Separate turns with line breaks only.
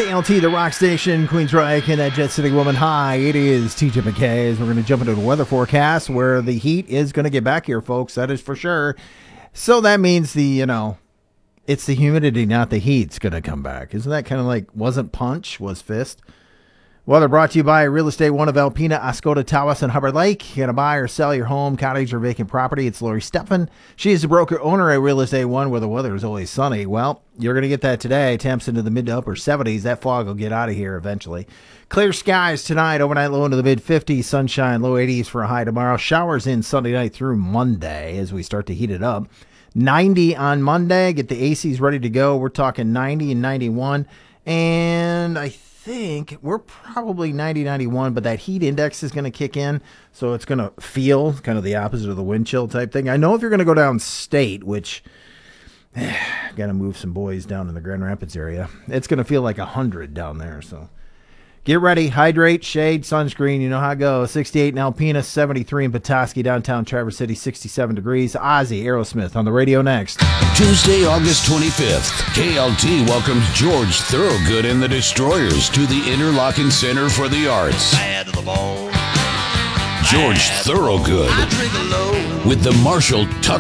KLT, the rock station, Queensryche, and that Jet City Woman. Hi, it is TJ McKay. We're going to jump into the weather forecast where the heat is going to get back here, folks. That is for sure. So that means it's the humidity, not the heat's going to come back. Isn't that kind of like, wasn't punch, was fist? Weather brought to you by Real Estate One of Alpena, Oscoda, Tawas, and Hubbard Lake. You got to buy or sell your home, cottage, or vacant property. It's Lori Steffen. She is the broker owner at Real Estate One, where the weather is always sunny. Well, you're going to get that today. Temps into the mid to upper 70s. That fog will get out of here eventually. Clear skies tonight. Overnight low into the mid 50s. Sunshine, low 80s for a high tomorrow. Showers in Sunday night through Monday as we start to heat it up. 90 on Monday. Get the ACs ready to go. We're talking 90 and 91. And I think we're probably 90, 91, but that heat index is going to kick in. So it's going to feel kind of the opposite of the wind chill type thing. I know if you're going to go down state, which got to move some boys down in the Grand Rapids area, it's going to feel like 100 down there. So get ready, hydrate, shade, sunscreen. You know how it goes. 68 in Alpena, 73 in Petoskey, downtown Traverse City, 67 degrees. Ozzy Aerosmith on the radio next.
Tuesday, August 25th, KLT welcomes George Thorogood and the Destroyers to the Interlochen Center for the Arts. George Thorogood with the Marshall Tucker